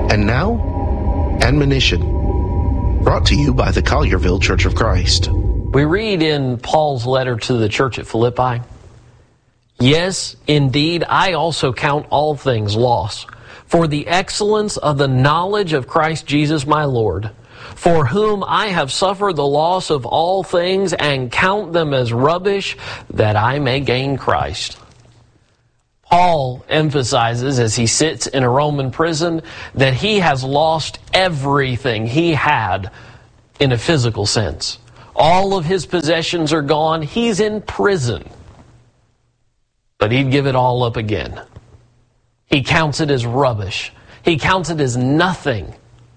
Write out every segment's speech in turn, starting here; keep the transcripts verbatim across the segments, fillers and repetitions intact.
And now, admonition, brought to you by the Collierville Church of Christ. We read in Paul's letter to the church at Philippi, "Yes, indeed, I also count all things loss, for the excellence of the knowledge of Christ Jesus my Lord, for whom I have suffered the loss of all things and count them as rubbish, that I may gain Christ." Paul emphasizes as he sits in a Roman prison that he has lost everything he had in a physical sense. All of his possessions are gone. He's in prison. But he'd give it all up again. He counts it as rubbish. He counts it as nothing,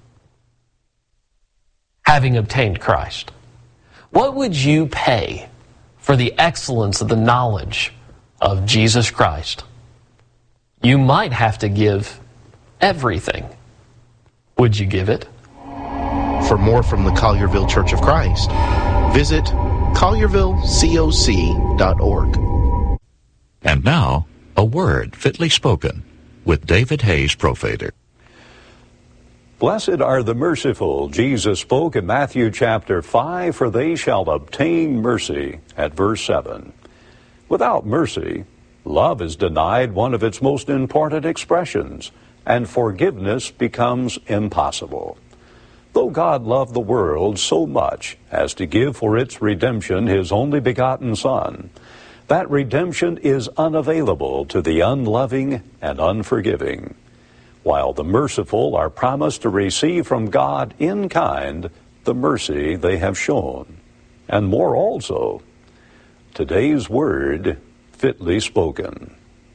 having obtained Christ. What would you pay for the excellence of the knowledge of Jesus Christ? You might have to give everything. Would you give it? For more from the Collierville Church of Christ, visit collierville coc dot org. And now, a word fitly spoken with David Hayes, Profader. Blessed are the merciful, Jesus spoke in Matthew chapter five, for they shall obtain mercy, at verse seven. Without mercy, love is denied one of its most important expressions, and forgiveness becomes impossible. Though God loved the world so much as to give for its redemption His only begotten Son, that redemption is unavailable to the unloving and unforgiving, while the merciful are promised to receive from God in kind the mercy they have shown, and more also. Today's word, fitly spoken.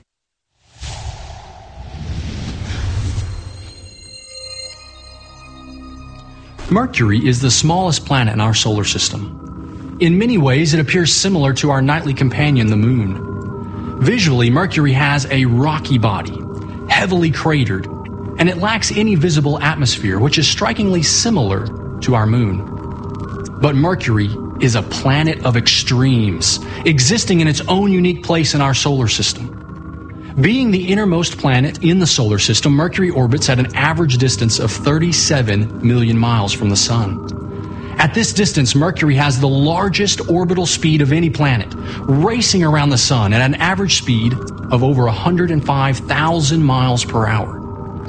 Mercury is the smallest planet in our solar system. In many ways, it appears similar to our nightly companion, the Moon. Visually, Mercury has a rocky body, heavily cratered, and it lacks any visible atmosphere, which is strikingly similar to our Moon. But Mercury is a planet of extremes, existing in its own unique place in our solar system. Being the innermost planet in the solar system, Mercury orbits at an average distance of thirty-seven million miles from the Sun. At this distance, Mercury has the largest orbital speed of any planet, racing around the Sun at an average speed of over one hundred five thousand miles per hour.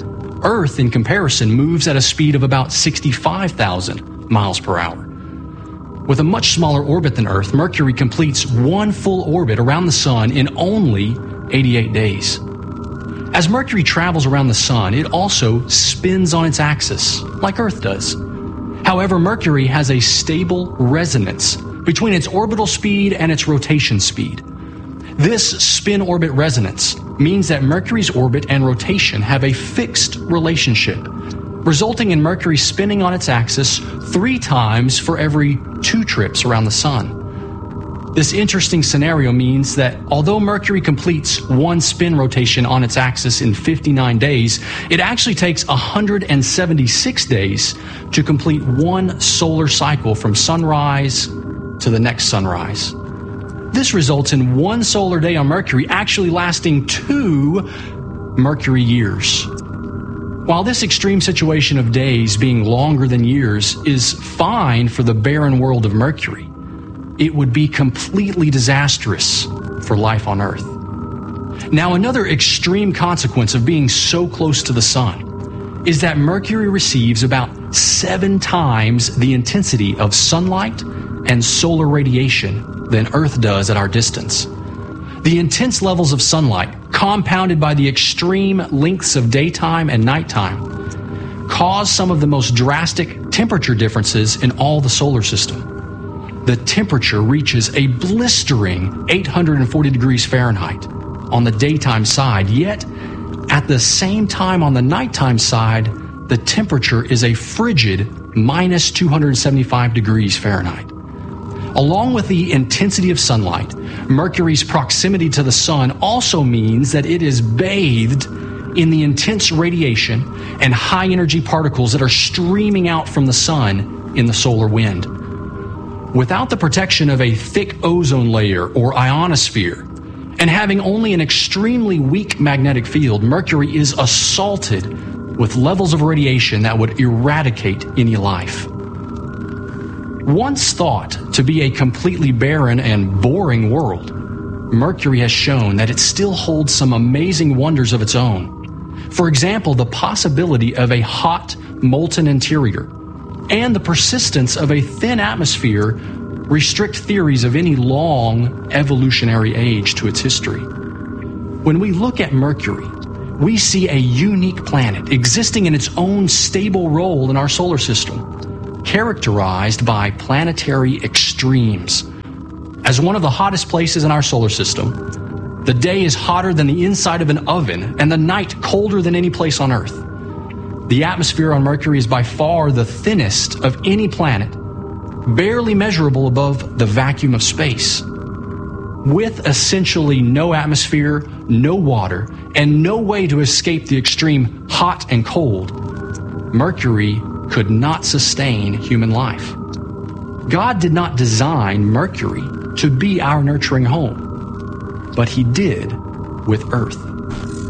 Earth, in comparison, moves at a speed of about sixty-five thousand miles per hour. With a much smaller orbit than Earth, Mercury completes one full orbit around the Sun in only eighty-eight days. As Mercury travels around the Sun, it also spins on its axis, like Earth does. However, Mercury has a stable resonance between its orbital speed and its rotation speed. This spin-orbit resonance means that Mercury's orbit and rotation have a fixed relationship, resulting in Mercury spinning on its axis three times for every two trips around the Sun. This interesting scenario means that although Mercury completes one spin rotation on its axis in fifty-nine days, it actually takes one hundred seventy-six days to complete one solar cycle from sunrise to the next sunrise. This results in one solar day on Mercury actually lasting two Mercury years. While this extreme situation of days being longer than years is fine for the barren world of Mercury, it would be completely disastrous for life on Earth. Now, another extreme consequence of being so close to the Sun is that Mercury receives about seven times the intensity of sunlight and solar radiation than Earth does at our distance. The intense levels of sunlight, compounded by the extreme lengths of daytime and nighttime, cause some of the most drastic temperature differences in all the solar system. The temperature reaches a blistering eight hundred forty degrees Fahrenheit on the daytime side, yet at the same time on the nighttime side, the temperature is a frigid minus two hundred seventy-five degrees Fahrenheit. Along with the intensity of sunlight, Mercury's proximity to the Sun also means that it is bathed in the intense radiation and high-energy particles that are streaming out from the Sun in the solar wind. Without the protection of a thick ozone layer or ionosphere, and having only an extremely weak magnetic field, Mercury is assaulted with levels of radiation that would eradicate any life. Once thought to be a completely barren and boring world, Mercury has shown that it still holds some amazing wonders of its own. For example, the possibility of a hot, molten interior and the persistence of a thin atmosphere restrict theories of any long evolutionary age to its history. When we look at Mercury, we see a unique planet existing in its own stable role in our solar system, characterized by planetary extremes. As one of the hottest places in our solar system, the day is hotter than the inside of an oven and the night colder than any place on Earth. The atmosphere on Mercury is by far the thinnest of any planet, barely measurable above the vacuum of space. With essentially no atmosphere, no water, and no way to escape the extreme hot and cold, Mercury could not sustain human life. God did not design Mercury to be our nurturing home, but He did with Earth.